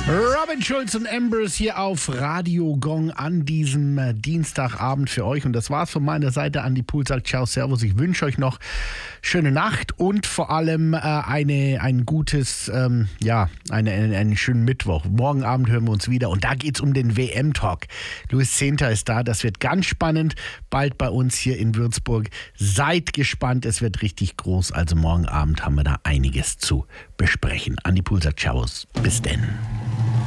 Robin Schulz und Ambrose hier auf Radio Gong an diesem Dienstagabend für euch. Und das war's von meiner Seite. Andi Pool sagt ciao, servus. Ich wünsche euch noch schöne Nacht und vor allem einen schönen Mittwoch. Morgen Abend hören wir uns wieder und da geht's um den WM-Talk. Luis Zehntner ist da. Das wird ganz spannend. Bald bei uns hier in Würzburg. Seid gespannt. Es wird richtig groß. Also morgen Abend haben wir da einiges zu besprechen. Andi Pool sagt ciao. Bis denn.